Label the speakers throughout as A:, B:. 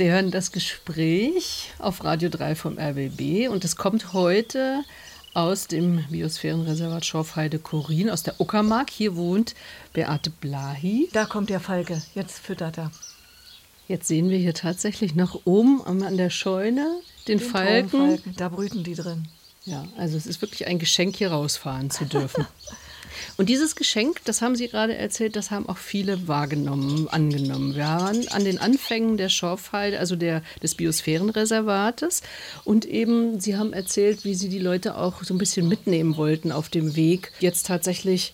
A: Sie hören das Gespräch auf Radio 3 vom RBB und es kommt heute aus dem Biosphärenreservat Schorfheide-Chorin aus der Uckermark. Hier wohnt Beate Blahy.
B: Da kommt der Falke, jetzt füttert er.
A: Jetzt sehen wir hier tatsächlich noch oben an der Scheune den Falken.
B: Turmfalken, da brüten die drin.
A: Ja, also es ist wirklich ein Geschenk, hier rausfahren zu dürfen. Und dieses Geschenk, das haben Sie gerade erzählt, das haben auch viele wahrgenommen, angenommen. Wir waren an den Anfängen der Schorfheide, also des Biosphärenreservates. Und eben, Sie haben erzählt, wie Sie die Leute auch so ein bisschen mitnehmen wollten auf dem Weg, jetzt tatsächlich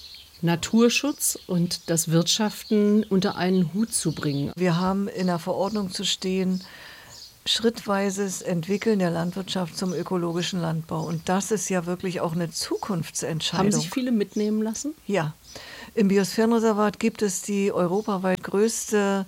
A: Naturschutz und das Wirtschaften unter einen Hut zu bringen.
B: Wir haben in der Verordnung zu stehen, schrittweises Entwickeln der Landwirtschaft zum ökologischen Landbau. Und das ist ja wirklich auch eine Zukunftsentscheidung.
A: Haben sich viele mitnehmen lassen?
B: Ja. Im Biosphärenreservat gibt es die europaweit größte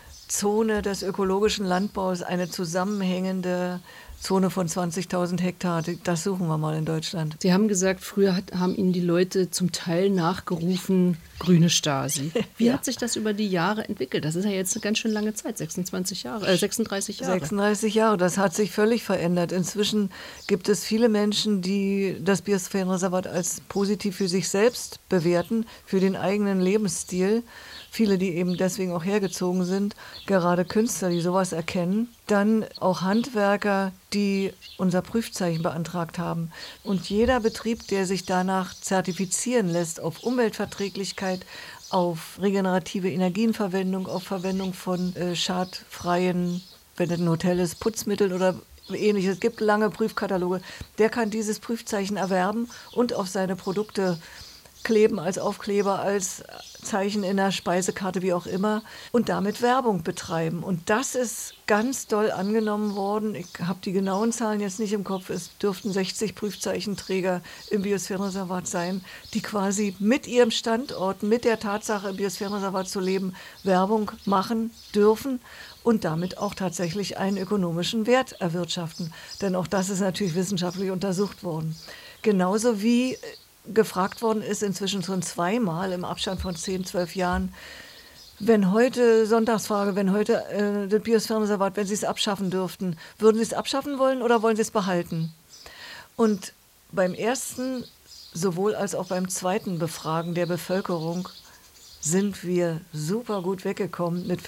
B: Zone des ökologischen Landbaus, eine zusammenhängende Zone von 20.000 Hektar. Das suchen wir mal in Deutschland.
A: Sie haben gesagt, früher haben Ihnen die Leute zum Teil nachgerufen, grüne Stasi. Wie hat sich das über die Jahre entwickelt? Das ist ja jetzt eine ganz schön lange Zeit, 36 Jahre. 36
B: Jahre, das hat sich völlig verändert. Inzwischen gibt es viele Menschen, die das Biosphärenreservat als positiv für sich selbst bewerten, für den eigenen Lebensstil. Viele, die eben deswegen auch hergezogen sind, gerade Künstler, die sowas erkennen. Dann auch Handwerker, die unser Prüfzeichen beantragt haben. Und jeder Betrieb, der sich danach zertifizieren lässt auf Umweltverträglichkeit, auf regenerative Energienverwendung, auf Verwendung von schadfreien, wenn es ein Hotel ist, Putzmitteln oder Ähnliches. Es gibt lange Prüfkataloge. Der kann dieses Prüfzeichen erwerben und auf seine Produkte kleben, als Aufkleber, als Zeichen in der Speisekarte, wie auch immer, und damit Werbung betreiben. Und das ist ganz doll angenommen worden. Ich habe die genauen Zahlen jetzt nicht im Kopf. Es dürften 60 Prüfzeichenträger im Biosphärenreservat sein, die quasi mit ihrem Standort, mit der Tatsache, im Biosphärenreservat zu leben, Werbung machen dürfen und damit auch tatsächlich einen ökonomischen Wert erwirtschaften. Denn auch das ist natürlich wissenschaftlich untersucht worden. Genauso wie gefragt worden ist, inzwischen schon zweimal im Abstand von 10, 12 Jahren, wenn heute das Biosphärenreservat, wenn Sie es abschaffen dürften, würden Sie es abschaffen wollen oder wollen Sie es behalten? Und beim ersten, sowohl als auch beim zweiten Befragen der Bevölkerung sind wir super gut weggekommen mit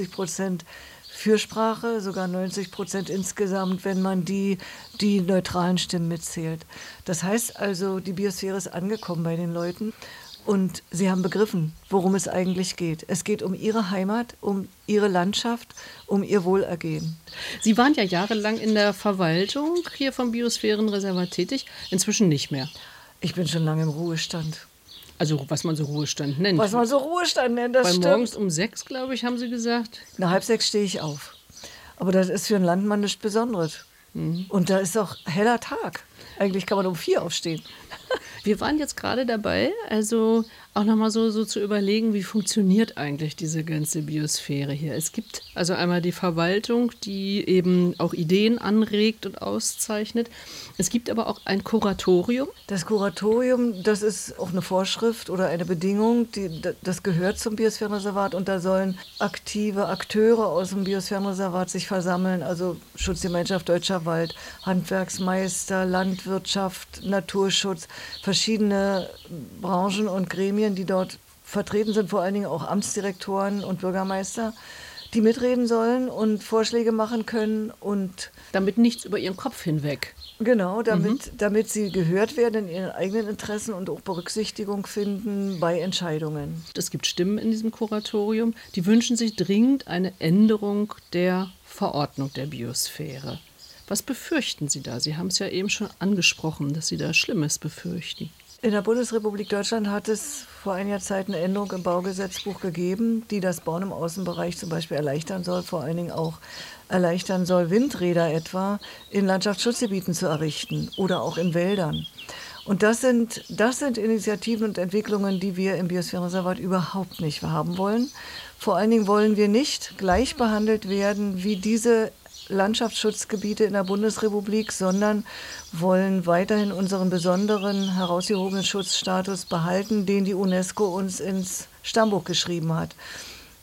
B: 75% Fürsprache, sogar 90% insgesamt, wenn man die neutralen Stimmen mitzählt. Das heißt also, die Biosphäre ist angekommen bei den Leuten und sie haben begriffen, worum es eigentlich geht. Es geht um ihre Heimat, um ihre Landschaft, um ihr Wohlergehen.
A: Sie waren ja jahrelang in der Verwaltung hier vom Biosphärenreservat tätig, inzwischen nicht mehr.
B: Ich bin schon lange im Ruhestand.
A: Also was man so Ruhestand nennt.
B: Was man so Ruhestand nennt, das stimmt.
A: Weil morgens um 6, glaube ich, haben Sie gesagt.
B: Na, 5:30 stehe ich auf. Aber das ist für einen Landmann nichts Besonderes. Und da ist auch heller Tag. Eigentlich kann man um 4 aufstehen.
A: Wir waren jetzt gerade dabei, also auch nochmal so zu überlegen, wie funktioniert eigentlich diese ganze Biosphäre hier. Es gibt also einmal die Verwaltung, die eben auch Ideen anregt und auszeichnet. Es gibt aber auch ein Kuratorium.
B: Das Kuratorium, das ist auch eine Vorschrift oder eine Bedingung, das gehört zum Biosphärenreservat und da sollen aktive Akteure aus dem Biosphärenreservat sich versammeln, also Schutzgemeinschaft Deutscher Wald, Handwerksmeister, Landwirtschaft, Naturschutz, verschiedene Branchen und Gremien, die dort vertreten sind, vor allen Dingen auch Amtsdirektoren und Bürgermeister, die mitreden sollen und Vorschläge machen können. Und
A: damit nichts über ihren Kopf hinweg.
B: Genau, damit sie gehört werden in ihren eigenen Interessen und auch Berücksichtigung finden bei Entscheidungen.
A: Es gibt Stimmen in diesem Kuratorium, die wünschen sich dringend eine Änderung der Verordnung der Biosphäre. Was befürchten Sie da? Sie haben es ja eben schon angesprochen, dass Sie da Schlimmes befürchten.
B: In der Bundesrepublik Deutschland hat es vor einiger Zeit eine Änderung im Baugesetzbuch gegeben, die das Bauen im Außenbereich zum Beispiel erleichtern soll, vor allen Dingen auch erleichtern soll, Windräder etwa in Landschaftsschutzgebieten zu errichten oder auch in Wäldern. Und das sind Initiativen und Entwicklungen, die wir im Biosphärenreservat überhaupt nicht haben wollen. Vor allen Dingen wollen wir nicht gleich behandelt werden wie diese Landschaftsschutzgebiete in der Bundesrepublik, sondern wollen weiterhin unseren besonderen, herausgehobenen Schutzstatus behalten, den die UNESCO uns ins Stammbuch geschrieben hat.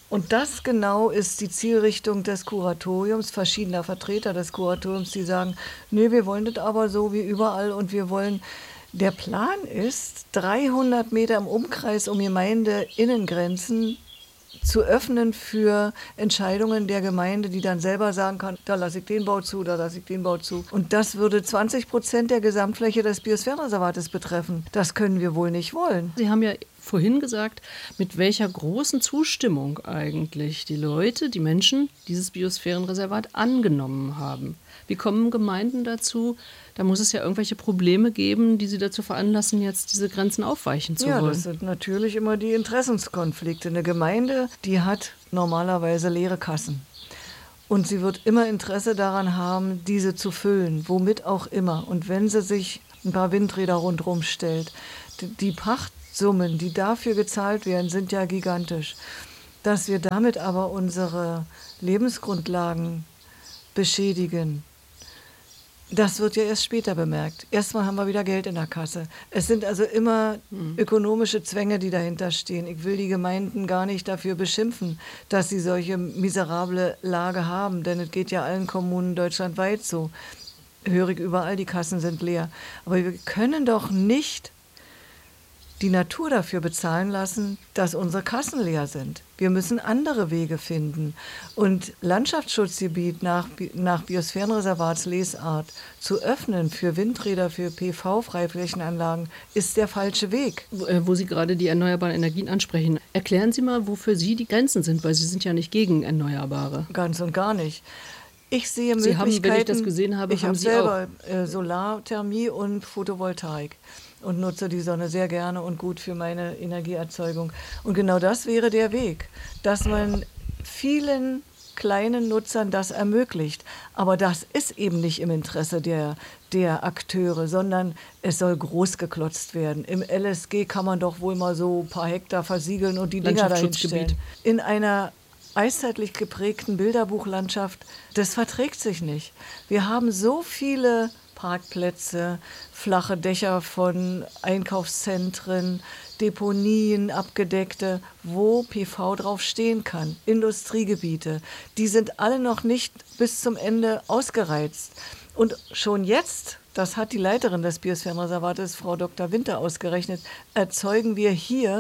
B: Und das genau ist die Zielrichtung des Kuratoriums, verschiedener Vertreter des Kuratoriums, die sagen, nee, wir wollen das aber so wie überall und wir wollen, der Plan ist, 300 Meter im Umkreis um Gemeindeinnengrenzen zu öffnen für Entscheidungen der Gemeinde, die dann selber sagen kann, da lasse ich den Bau zu, da lasse ich den Bau zu. Und das würde 20% der Gesamtfläche des Biosphärenreservates betreffen. Das können wir wohl nicht wollen.
A: Sie haben ja vorhin gesagt, mit welcher großen Zustimmung eigentlich die Leute, die Menschen dieses Biosphärenreservat angenommen haben. Wie kommen Gemeinden dazu? Da muss es ja irgendwelche Probleme geben, die sie dazu veranlassen, jetzt diese Grenzen aufweichen zu wollen.
B: Ja, das sind natürlich immer die Interessenskonflikte. Eine Gemeinde, die hat normalerweise leere Kassen. Und sie wird immer Interesse daran haben, diese zu füllen, womit auch immer. Und wenn sie sich ein paar Windräder rundherum stellt, die Pachtsummen, die dafür gezahlt werden, sind ja gigantisch. Dass wir damit aber unsere Lebensgrundlagen beschädigen, das wird ja erst später bemerkt. Erstmal haben wir wieder Geld in der Kasse. Es sind also immer ökonomische Zwänge, die dahinter stehen. Ich will die Gemeinden gar nicht dafür beschimpfen, dass sie solche miserable Lage haben, denn es geht ja allen Kommunen deutschlandweit so. Höre ich überall, die Kassen sind leer. Aber wir können doch nicht die Natur dafür bezahlen lassen, dass unsere Kassen leer sind. Wir müssen andere Wege finden. Und Landschaftsschutzgebiet nach Biosphärenreservatslesart zu öffnen für Windräder, für PV-Freiflächenanlagen, ist der falsche Weg.
A: Wo Sie gerade die erneuerbaren Energien ansprechen, erklären Sie mal, wofür Sie die Grenzen sind, weil Sie sind ja nicht gegen Erneuerbare.
B: Ganz und gar nicht. Ich sehe
A: Sie
B: Möglichkeiten.
A: haben, wenn ich das gesehen habe,
B: ich
A: haben
B: habe
A: Sie
B: selber
A: auch.
B: Solarthermie und Photovoltaik und nutze die Sonne sehr gerne und gut für meine Energieerzeugung. Und genau das wäre der Weg, dass man vielen kleinen Nutzern das ermöglicht. Aber das ist eben nicht im Interesse der Akteure, sondern es soll groß geklotzt werden. Im LSG kann man doch wohl mal so ein paar Hektar versiegeln und die Dinger dahin stellen. In einer eiszeitlich geprägten Bilderbuchlandschaft, das verträgt sich nicht. Wir haben so viele Parkplätze, flache Dächer von Einkaufszentren, Deponien, abgedeckte, wo PV drauf stehen kann. Industriegebiete, die sind alle noch nicht bis zum Ende ausgereizt. Und schon jetzt, das hat die Leiterin des Biosphärenreservates, Frau Dr. Winter, ausgerechnet, erzeugen wir hier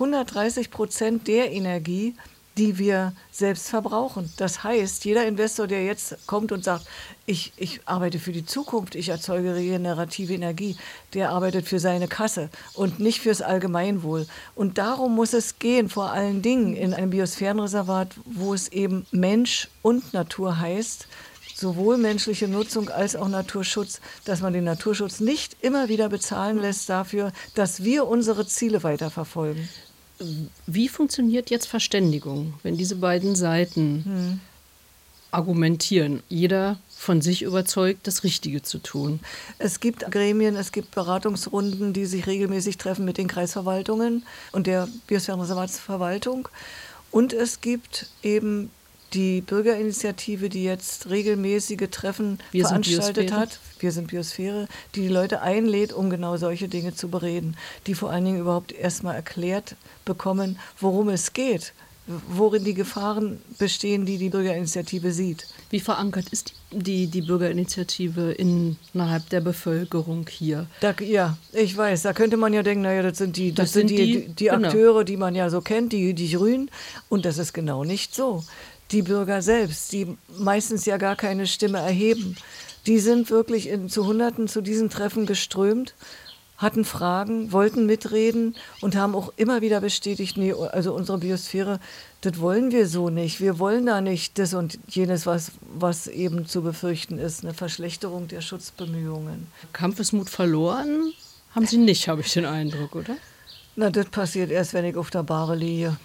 B: 130% der Energie, die wir selbst verbrauchen. Das heißt, jeder Investor, der jetzt kommt und sagt, ich arbeite für die Zukunft, ich erzeuge regenerative Energie, der arbeitet für seine Kasse und nicht fürs Allgemeinwohl. Und darum muss es gehen, vor allen Dingen in einem Biosphärenreservat, wo es eben Mensch und Natur heißt, sowohl menschliche Nutzung als auch Naturschutz, dass man den Naturschutz nicht immer wieder bezahlen lässt dafür, dass wir unsere Ziele weiterverfolgen.
A: Wie funktioniert jetzt Verständigung, wenn diese beiden Seiten argumentieren, jeder von sich überzeugt, das Richtige zu tun?
B: Es gibt Gremien, es gibt Beratungsrunden, die sich regelmäßig treffen mit den Kreisverwaltungen und der Biosphärenreservatsverwaltung. Und es gibt eben die Bürgerinitiative, die jetzt regelmäßige Treffen veranstaltet hat. Wir sind Biosphäre, die Leute einlädt, um genau solche Dinge zu bereden, die vor allen Dingen überhaupt erstmal erklärt bekommen, worum es geht, worin die Gefahren bestehen, die die Bürgerinitiative sieht.
A: Wie verankert ist die Bürgerinitiative innerhalb der Bevölkerung hier?
B: Ja, ich weiß, da könnte man ja denken, naja, das sind die
A: genau.
B: Akteure, die man ja so kennt, die Grünen. Und das ist genau nicht so. Die Bürger selbst, die meistens ja gar keine Stimme erheben, die sind wirklich zu Hunderten zu diesen Treffen geströmt, hatten Fragen, wollten mitreden und haben auch immer wieder bestätigt, nee, also unsere Biosphäre, das wollen wir so nicht. Wir wollen da nicht das und jenes, was eben zu befürchten ist, eine Verschlechterung der Schutzbemühungen.
A: Kampfesmut verloren haben Sie nicht, habe ich den Eindruck, oder?
B: Na, das passiert erst, wenn ich auf der Bahre liege.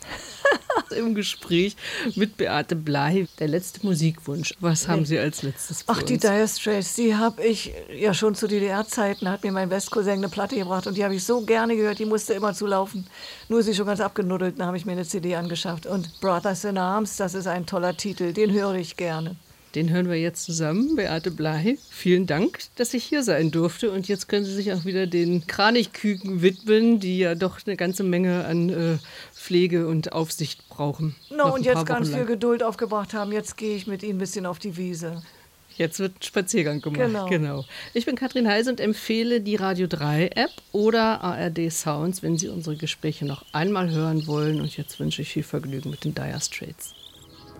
A: Im Gespräch mit Beate Blei. Der letzte Musikwunsch. Was haben Sie als letztes für
B: Ach, die
A: uns?
B: Dire Straits, die habe ich ja schon zu DDR-Zeiten, hat mir mein Westcousin eine Platte gebracht und die habe ich so gerne gehört, die musste immer zulaufen. Nur ist sie schon ganz abgenuddelt, dann habe ich mir eine CD angeschafft. Und Brothers in Arms, das ist ein toller Titel, den höre ich gerne.
A: Den hören wir jetzt zusammen. Beate Blei, vielen Dank, dass ich hier sein durfte. Und jetzt können Sie sich auch wieder den Kranichküken widmen, die ja doch eine ganze Menge an Pflege und Aufsicht brauchen.
B: Und jetzt ganz viel Geduld aufgebracht haben. Jetzt gehe ich mit Ihnen ein bisschen auf die Wiese.
A: Jetzt wird ein Spaziergang gemacht, genau. Ich bin Katrin Heise und empfehle die Radio 3 App oder ARD Sounds, wenn Sie unsere Gespräche noch einmal hören wollen. Und jetzt wünsche ich viel Vergnügen mit den Dire Straits.